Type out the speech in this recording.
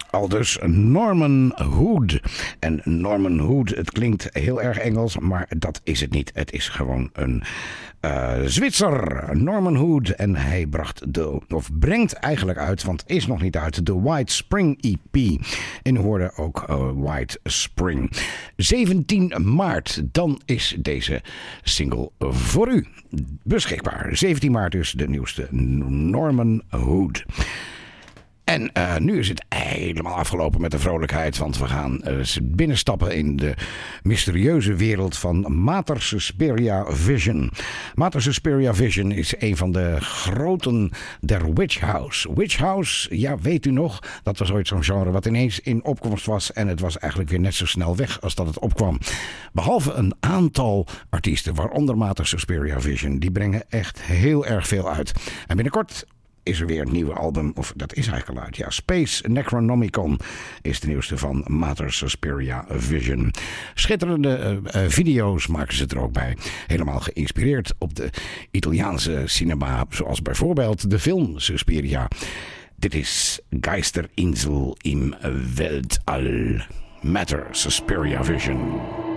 Aldus Norman Hood. En Norman Hood, het klinkt heel erg Engels, maar dat is het niet. Het is gewoon een Zwitser, Norman Hood. En hij brengt eigenlijk uit, want het is nog niet uit, de White Spring EP. En u hoorde ook White Spring. 17 maart, dan is deze single voor u beschikbaar. 17 maart dus de nieuwste Norman Hood. En nu is het helemaal afgelopen met de vrolijkheid, want we gaan binnenstappen in de mysterieuze wereld van Mater Suspiria Vision. Mater Suspiria Vision is een van de groten der Witch House. Witch House, ja, weet u nog, dat was ooit zo'n genre wat ineens in opkomst was en het was eigenlijk weer net zo snel weg als dat het opkwam. Behalve een aantal artiesten, waaronder Mater Suspiria Vision, die brengen echt heel erg veel uit. En binnenkort is er weer een nieuwe album, of dat is eigenlijk al uit. Ja, Space Necronomicon is de nieuwste van Mater Suspiria Vision. Schitterende video's maken ze er ook bij. Helemaal geïnspireerd op de Italiaanse cinema, zoals bijvoorbeeld de film Suspiria. Dit is Geisterinsel im Weltall. Mater Suspiria Vision.